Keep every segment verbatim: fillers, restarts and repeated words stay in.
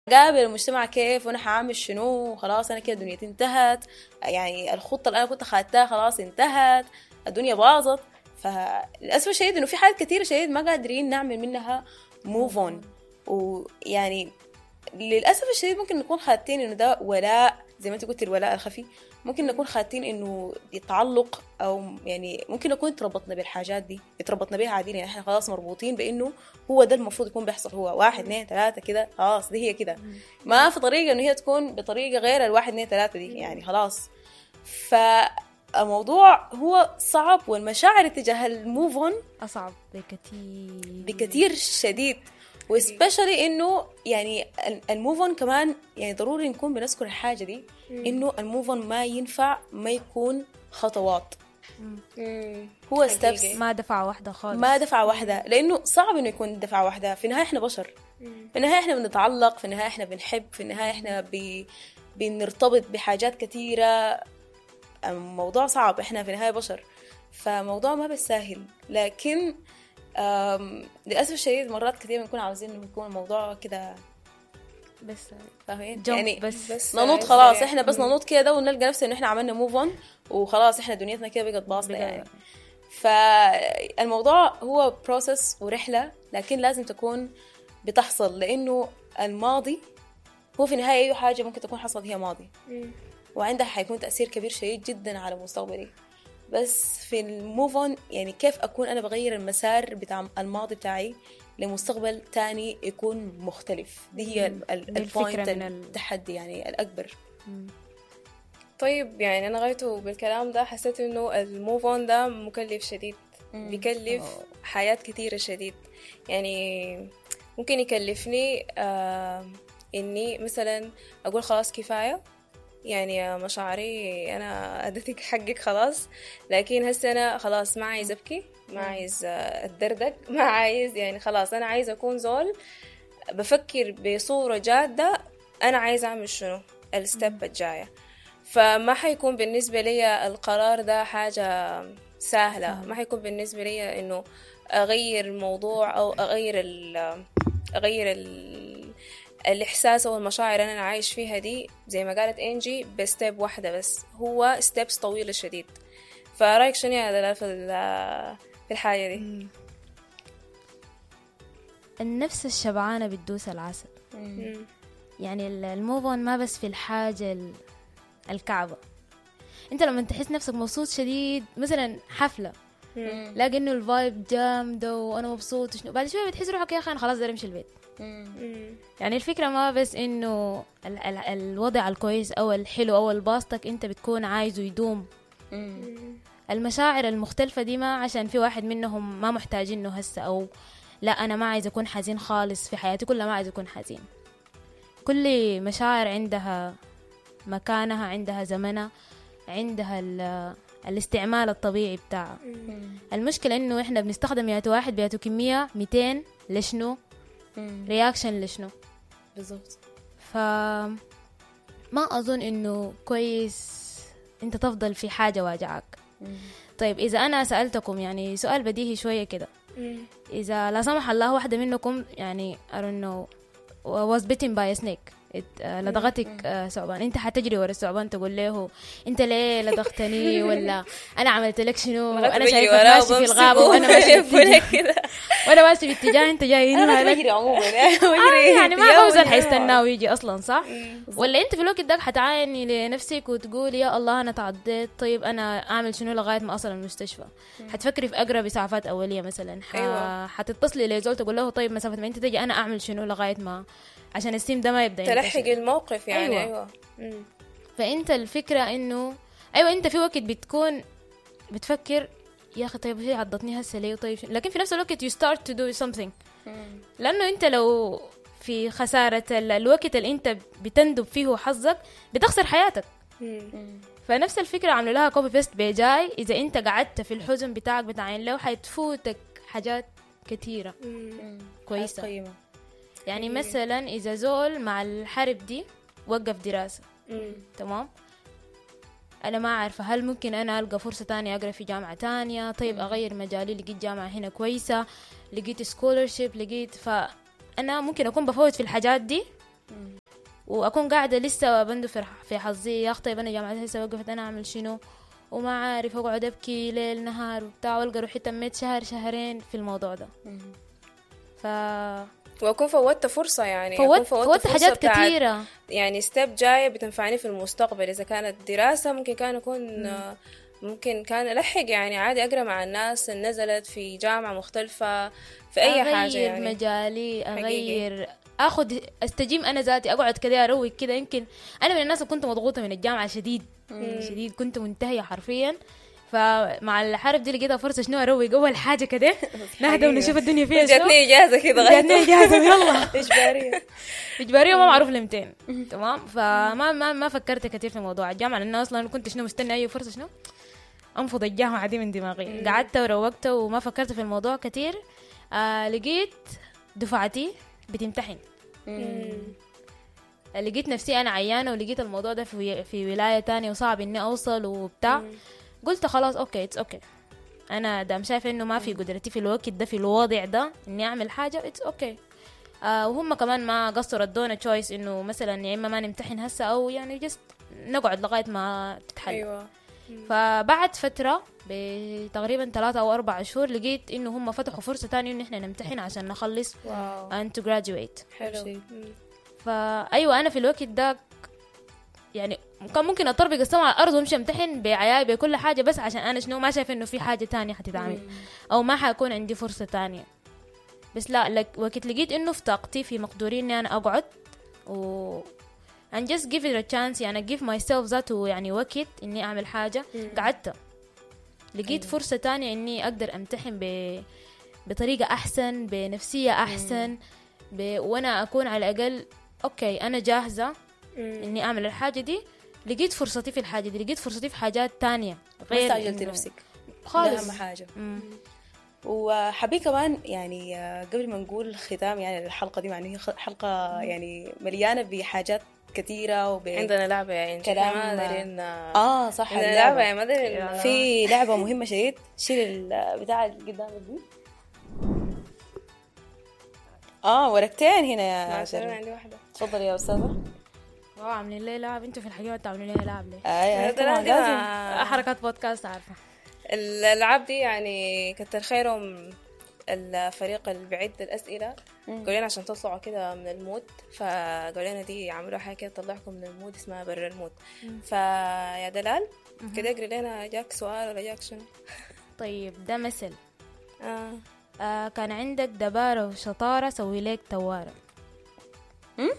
قابل المجتمع كيف وانا حعمل شنو، خلاص انا كده دنيتي انتهت، يعني الخطه اللي انا كنت خدتها خلاص انتهت، الدنيا باظت. فللاسف الشديد انه في حاجات كتيره شديد ما قادرين نعمل منها موف اون. ويعني للاسف الشديد ممكن نكون خاتين انه ده ولاء، زي ما انت قلت الولاء الخفي، ممكن نكون خاتين انه يتعلق، او يعني ممكن نكون تربطنا بالحاجات دي، اتربطنا بيها عادي، يعني احنا خلاص مربوطين بانه هو ده المفروض يكون بيحصل، هو واحد اثنين ثلاثة كده، خلاص دي هي كده، ما في طريقة انه هي تكون بطريقة غير الواحد اثنين ثلاثة دي، يعني خلاص. فالموضوع هو صعب، والمشاعر تجاه الموف اون أصعب بكتير بكتير شديد، وسبيشالي انه يعني الموف اون كمان، يعني ضروري نكون بنذكر الحاجه دي، انه الموف اون ما ينفع ما يكون خطوات، هو ستيبس، ما دفعة واحدة خالص، ما دفعة واحدة، لأنه صعب إنه يكون دفعة واحدة. في النهاية إحنا بشر، في النهاية إحنا بنتعلق، في النهاية إحنا بنحب، في النهاية إحنا بي... بنرتبط بحاجات كتيرة. موضوع صعب، إحنا في النهاية بشر، فموضوع ما بالساهل. لكن للأسف الشديد مرات كتير بنكون عاوزين إنه يكون الموضوع كده بس فاهمين يعني بس, بس ننوض خلاص، إحنا بس ننوض كده ونلقى نفسنا إنه إحنا عملنا موف اون وخلاص، إحنا دنيتنا كده بقت باصة يعني. فالموضوع هو بروسس ورحلة، لكن لازم تكون بتحصل، لأنه الماضي هو في النهاية أي حاجة ممكن تكون حصلت هي ماضي، وعندها حيكون تأثير كبير شديد جدا على مستقبلي. بس في الموف اون يعني كيف أكون أنا بغير المسار بتاع الماضي بتاعي لمستقبل تاني يكون مختلف، دي هي البوينت التحدي يعني الأكبر. مم. طيب يعني أنا غايته بالكلام ده حسيت إنه الموف اون ده مكلف شديد، بيكلف أوه. حياة كتيرة شديد. يعني ممكن يكلفني آه إني مثلا أقول خلاص كفاية، يعني مشاعري أنا أدتك حقك خلاص، لكن هسه أنا خلاص ما عايز أبكي، ما عايز أتدردق، ما عايز، يعني خلاص أنا عايز أكون زول بفكر بصورة جادة أنا عايز أعمل شنو الستيب الجاية. فما حيكون بالنسبة لي القرار ده حاجة سهلة، ما حيكون بالنسبة لي إنه أغير الموضوع أو أغير ال أغير ال الإحساس أو المشاعر أنا عايش فيها دي زي ما قالت إنجي بستيب واحدة بس، هو ستيبس طويلة شديد. فرأيك شنو هذا في في الحاجة دي؟ النفس الشبعانة بتدوس العسل. يعني الموفون ما بس في الحاجة الكعبة، انت لما تحس نفسك مبسوط شديد مثلا حفلة لاقي انه الفايب جامدة وانا مبسوط شنو، بعد شوية بتحس روحك يا اخي انا خلاص داير امشي البيت. يعني الفكرة ما بس انه ال- ال- الوضع الكويس او الحلو او الباسطك انت بتكون عايزه يدوم. المشاعر المختلفة دي ما عشان في واحد منهم ما محتاجينه هسه، او لا انا ما عايز اكون حزين خالص في حياتي كلها، ما عايز اكون حزين. كل مشاعر عندها مكانها، عندها زمنها، عندها الاستعمال الطبيعي بتاعها. المشكلة انه احنا بنستخدم ياتو واحد بياتو كمية ميتين لشنو رياكشن لشنو بالضبط. فما اظن انه كويس انت تفضل في حاجة واجعك. طيب اذا انا سألتكم يعني سؤال بديهي شوية كده، اذا لا سمح الله واحدة منكم يعني I don't know was bitten by a snake، لدغتك ثعبان، انت حتجري ورا الثعبان تقول له انت ليه لدغتني ولا انا عملت لك شنو، انا شايفك ماشي في الغابه وانا ماشي كده وانا ماشي في اتجاه انت جاي هنا، انا بجري عموما يعني ما اوزن حيستناه ويجي اصلا صح. ولا انت في الوقت ده حتعايني لنفسك وتقول يا الله انا تعديت، طيب انا اعمل شنو لغايه ما اصل المستشفى؟ حتفكري في اقرب اسعافات اوليه مثلا، حتتصلي لزول تقول له طيب مسافه ما انت تجي انا اعمل شنو لغايه ما عشان السيم ده ما يبدأ تلحق الموقف يعني. أيوة, أيوة. فأنت الفكرة إنه أيوة أنت في وقت بتكون بتفكر يا أخي طيب هي عضتني هسه ليه، طيب لكن في نفس الوقت you start to do something. لأنه أنت لو في خسارة الوقت اللي أنت بتندب فيه حظك بتخسر حياتك. فنفس الفكرة عملوا لها كوبي بيست بيجاي، إذا أنت قعدت في الحزن بتاعك بتاعين له حيتفوتك حاجات كتيرة كويسة. يعني مم. مثلا إذا زول مع الحرب دي وقف دراسة مم. تمام، أنا ما أعرف هل ممكن أنا ألقى فرصة تانية أقرأ في جامعة تانية، طيب مم. أغير مجالي، لقيت جامعة هنا كويسة، لقيت سكولرشيب، لقيت، فأنا ممكن أكون بفوت في الحاجات دي واكون قاعده لسه بندو في في حظي يا اخطي انا جامعه هسه وقفت انا اعمل شنو وما عارف اقعد ابكي ليل نهار وبتاع والقى روحي تميت شهر شهرين في الموضوع ده. ف واكون فوتت فرصه يعني فوت فوت حاجات كثيره يعني ستيب جايه بتنفعني في المستقبل. اذا كانت دراسه ممكن كان اكون مم. ممكن كان الحق يعني عادي اقرا مع الناس اللي نزلت في جامعه مختلفه في اي أغير حاجه يعني مجالي اغير حقيقي. اخذ استجيم انا ذاتي اقعد كده اروق كده. يمكن انا من الناس اللي كنت مضغوطه من الجامعه شديد مم. شديد كنت منتهيه حرفيا. فمع الحرب دي لقيتها فرصه شنو اروق اول حاجه كده نهدى ونشوف الدنيا فيها شنو. جاتني اجازه كده جاتني اجازه يلا اجباريه اجباريه ما معروف لمتين تمام. فما ما ما فكرت كثير في موضوع الجامعه لان اصلا كنت شنو مستني اي فرصه شنو انفض الجامعه دي من دماغي. قعدت وروقت وما فكرت في الموضوع كثير. آه لقيت دفعتي بتمتحن. لقيت نفسي انا عيانه ولقيت الموضوع ده في في ولايه تانية وصعب اني اوصل وبتاع. مم. قلت خلاص اوكي اتس اوكي انا دام شايفه انه ما في قدرتي في الوقت ده في الوضع ده اني اعمل حاجه اتس اوكي. آه وهم كمان ما قصروا ادونا تشويس انه مثلا يا اما ما نمتحن هسه او يعني جست نقعد لغايه ما تتحل. ايوه. فبعد فتره بتقريبا ثلاثة او اربع شهور لقيت انه هم فتحوا فرصه تانية انه احنا نمتحن عشان نخلص and to graduate. حلو. فايوه انا في الوقت ده يعني كان ممكن اطربق السما على الارض وامشي امتحن بعياي بكل حاجه بس عشان انا شنو ما شايف انه في حاجه تانية حتتعمل او ما حيكون عندي فرصه تانية. بس لا لك وقت لقيت انه في طاقتي في مقدوري اني انا اقعد و and just give it a chance يعني give myself ذاته يعني وقت اني اعمل حاجه. قعدت لقيت فرصه تانية اني اقدر امتحن ب... بطريقه احسن بنفسيه احسن ب... وانا اكون على الاقل اوكي انا جاهزه اني اعمل الحاجه دي. لقيت فرصتي في الحاجه دي لقيت فرصتي في حاجات تانية غير ما استعجلتي نفسك خالص. اهم حاجه. وحبي كمان يعني قبل ما نقول ختام يعني الحلقه دي مع انه حلقه يعني مليانه بحاجات كثيره وب عندنا لعبه يعني كلام ما دارين اه صح عندنا لعبه يعني ما دارين في لعبه مهمه شديد. شيل البتاع اللي قدامك دي. اه ورقتين هنا يا شيرين. عندي واحده تفضلي يا استاذه. اه عاملين ليه لعب انتوا في الحقيقه تعملوا ليه لعب ليه؟ اي اي طبعا لازم حركات بودكاست عارفه. الالعاب دي يعني كتر خيرهم الفريق اللي بيعد الاسئله قالوا لنا عشان تطلعوا كده من المود فقالوا لنا دي يعملوا حاجه كده تطلعكم من المود اسمها برا المود. فيا دلال كده اقري لنا جاك سؤال ولا جاك شنو؟ طيب ده مثل آه. آه كان عندك دبارة وشطارة سوي لك توارة. امم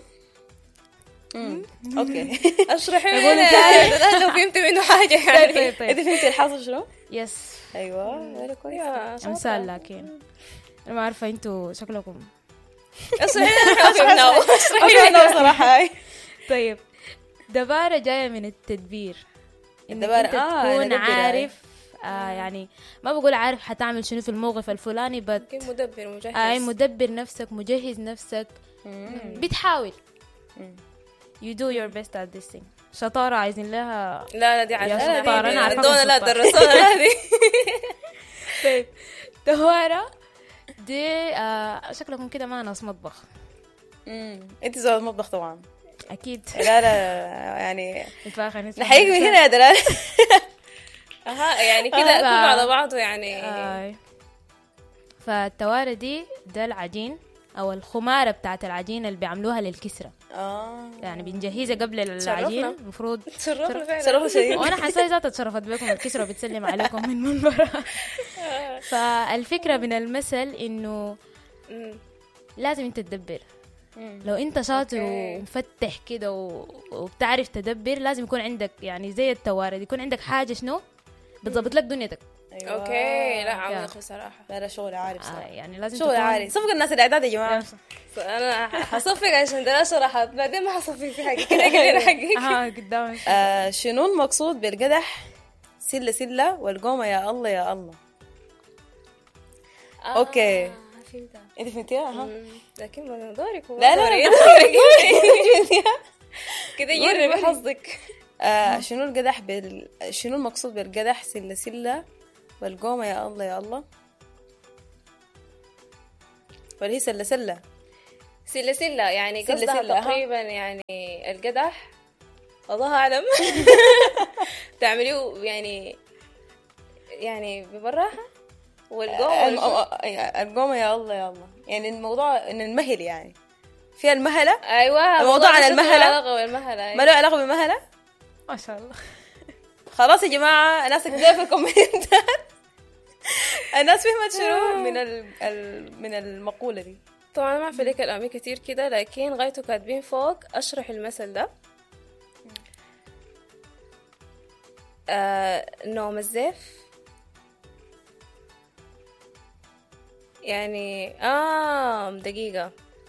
امم اوكي اشرحي لنا لو فهمت منه حاجه يعني. طيب طيب انت فهمتي الحاصل شنو؟ يس ايوه ولا كويس امثال لكن انا ما عارفه انتوا شكلكم اشرحي لنا فهمنا اشرحي لنا صراحه. طيب دبارة جايه من التدبير. الدبارة انت آه تكون عارف آه يعني ما بقول عارف حتعمل شنو في الموقف الفلاني بس مدبر مجهز. اي آه مدبر نفسك مجهز نفسك. مم. بتحاول مم. you do your best at this thing. شطارة عايزين لها لا لا دي عايزة شطارة انا عارفة دونا لا درسونا هذه. طيب دوارة دي آه شكلكم كده ما ناس مطبخ. امم انت زود المطبخ طبعا اكيد. لا لا يعني نتفاخر نحييك من هنا يا دلال. اها يعني كده كله على بعضه يعني. آه. فالتوارة دي ده العجين او الخمارة بتاعت العجين اللي بيعملوها للكسرة. اه يعني بنجهزها قبل العجين المفروض تشرفنا فعلا تشرفنا شيء. وانا حاسه ذات اتشرفت بكم الكسرة بتسلم عليكم من منبرها. فالفكرة من المثل انه لازم انت تدبر. لو انت شاطر ومفتح كده وبتعرف تدبر لازم يكون عندك يعني زي التوارد يكون عندك حاجة شنو بتضبط لك دنيتك. أيوة. اوكي لا عميق بصراحه. لا لا شغل عالي بصراحه. آه يعني لازم شغل عالي. صفق الناس الاعداد يا جماعه. انا حصفق عشان ده شرحت بعدين ما حصفق في حاجه كده كده حقيقي. اه قدام آه شنو المقصود بالقدح سله سله والقومه يا الله يا الله. آه اوكي فهمتها. انت فهمتيها ها لكن ما دورك لا لا كده يرمي حظك. آه شنو القدح بال... شنو المقصود بالقدح سله سله والقومه يا الله يا الله ولا هي سله سله سلة سلة يعني سلة قصدها سلة، ها. تقريبا يعني القدح الله أعلم تعمليه يعني يعني ببراحة والقوم الم- القومة يا الله يا الله، يعني الموضوع ان المهل يعني فيها المهلة. أيوة الموضوع عن المهلة. علاقة بالمهلة أيوة. ما له علاقة بالمهلة. ما شاء الله. خلاص يا جماعة الناس كده في الكومنتات الناس فهمت شنو من ال... ال... من المقولة دي. طبعا ما في لك الأمي كتير كده، لكن غايته كاتبين فوق أشرح المثل ده. آه نوم الزيف يعني آه دقيقة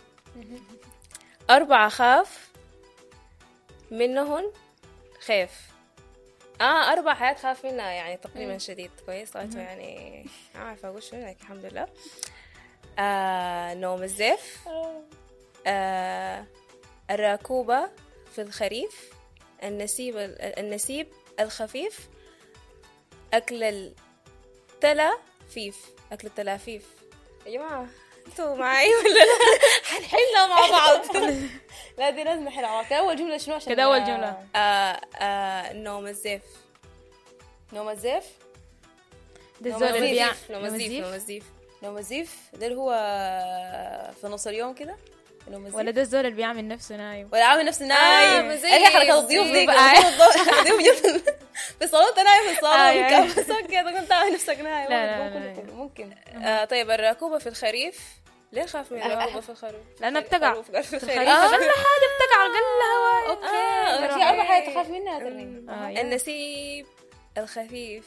أربعة خاف منهن خيف. آه أربع حياة خاف منها يعني تقريبا شديد كويس غايته يعني ما عارفة أقول شو لكن الحمد لله. آه نوم الزيف، آه الراكوبة في الخريف، النسيب النسيب الخفيف، أكل التلافيف أكل التلافيف. يا جماعة انتوا معي ولا لا؟ حنحلها مع بعض. لا دي لازم نحلها مع بعض. كده أول جملة شنو عشان كده أول جملة آه آه نوم الزيف. نوم الزيف. ده نوم الزول اللي بيع الزيف نوم الزيف نوم الزيف نوم الزيف ده اللي هو في نص اليوم كده. نوم الزيف ولا ده الزول اللي بيعمل نفسه نايم. ولا عامل نفسه نايم. مزيف، ايه حركة الضيوف دي مزيف. الضيوف جنب في الصالون انت نايم في الصالون أي، أي. بس اوكي اذا كنت عامل نفسك نايم لا، لا، ممكن لا، يكون- ممكن آه طيب الراكوبة في الخريف ليه خاف من الراكوبة في الخريف؟ لأنها بتقع الخروف قال في الخريف. الخريف أقل حاجة بتقع أقل هواء. اوكي آه، في اربع حاجات تخاف منها ترى. آه، يا. النسيب الخفيف.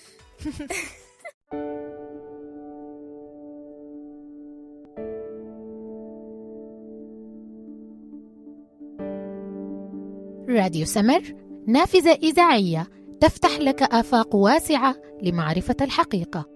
راديو سمر، نافذة إذاعية تفتح لك آفاق واسعة لمعرفة الحقيقة.